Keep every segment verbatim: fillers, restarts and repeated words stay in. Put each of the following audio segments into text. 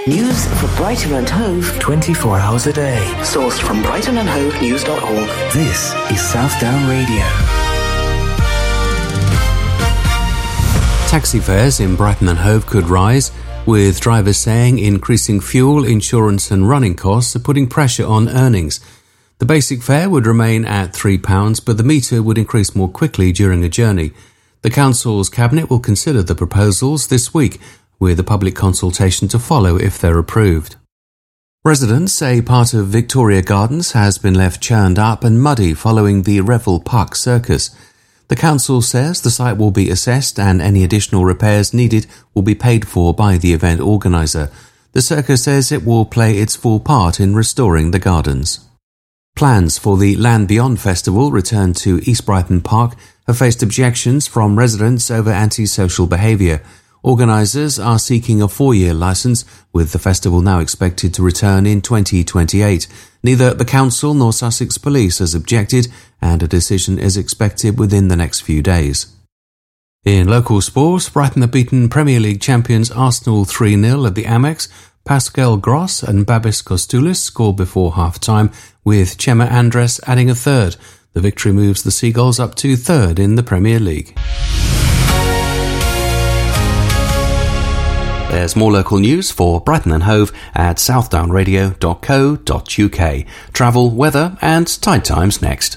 News for Brighton and Hove twenty-four hours a day. Sourced from brighton and hove news dot org. This is Southdown Radio. Taxi fares in Brighton and Hove could rise, with drivers saying increasing fuel, insurance and running costs are putting pressure on earnings. The basic fare would remain at three pounds, but the meter would increase more quickly during a journey. The Council's Cabinet will consider the proposals this week, with a public consultation to follow if they're approved. Residents say part of Victoria Gardens has been left churned up and muddy following the Revel Park circus. The council says the site will be assessed and any additional repairs needed will be paid for by the event organiser. The circus says it will play its full part in restoring the gardens. Plans for the Land Beyond Festival return to East Brighton Park have faced objections from residents over antisocial behaviour. Organisers are seeking a four-year licence, with the festival now expected to return in twenty twenty-eight. Neither the council nor Sussex Police has objected, and a decision is expected within the next few days. In local sports, Brighton have beaten Premier League champions Arsenal three nil at the Amex. Pascal Gross and Babis Kostoulis scored before half-time, with Chema Andres adding a third. The victory moves the Seagulls up to third in the Premier League. There's more local news for Brighton and Hove at southdown radio dot co dot uk. Travel, weather and tide times next.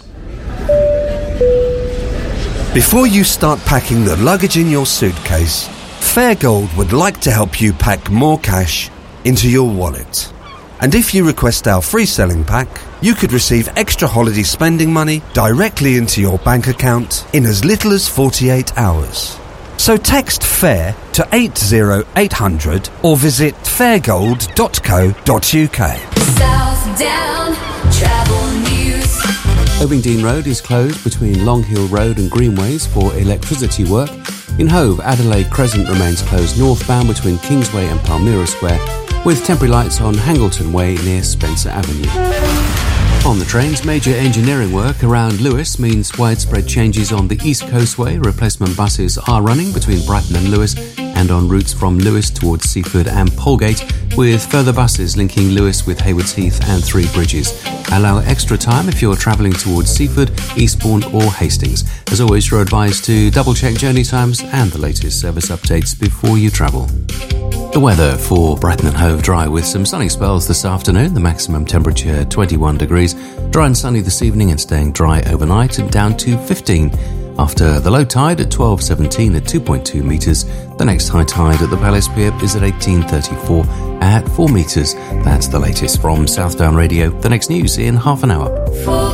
Before you start packing the luggage in your suitcase, Fairgold would like to help you pack more cash into your wallet. And if you request our free selling pack, you could receive extra holiday spending money directly into your bank account in as little as forty-eight hours. So text FAIR to eight zero eight hundred or visit fairgold dot co dot uk. Southdown Travel News. Ovingdean Road is closed between Long Hill Road and Greenways for electricity work. In Hove, Adelaide Crescent remains closed northbound between Kingsway and Palmyra Square, with temporary lights on Hangleton Way near Spencer Avenue. On the trains, major engineering work around Lewes means widespread changes on the East Coastway. Replacement buses are running between Brighton and Lewes and on routes from Lewes towards Seaford and Polegate, with further buses linking Lewes with Haywards Heath and Three Bridges. Allow extra time if you're travelling towards Seaford, Eastbourne or Hastings. As always, you're advised to double-check journey times and the latest service updates before you travel. The weather for Brighton and Hove: dry with some sunny spells this afternoon. The maximum temperature twenty-one degrees. Dry and sunny this evening and staying dry overnight and down to fifteen. After the low tide at twelve seventeen at two point two metres. The next high tide at the Palace Pier is at eighteen thirty-four at four metres. That's the latest from Southdown Radio. The next news in half an hour.